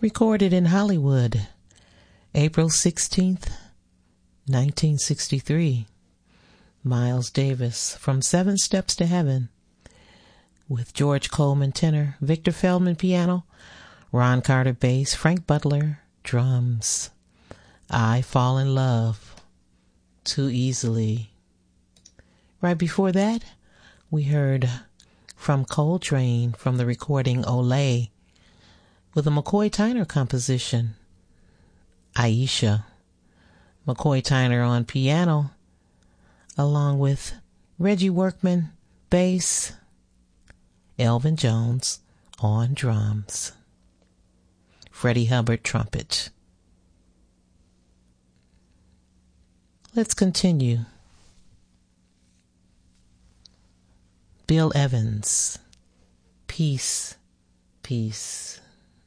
Recorded in Hollywood, April 16th, 1963. Miles Davis from Seven Steps to Heaven, with George Coleman tenor, Victor Feldman piano, Ron Carter bass, Frank Butler drums. I Fall in Love Too Easily. Right before that, we heard from Coltrane from the recording Olé with a McCoy Tyner composition, Aisha. McCoy Tyner on piano, along with Reggie Workman bass, Elvin Jones on drums, Freddie Hubbard trumpet. Let's continue. Bill Evans, Peace, Peace.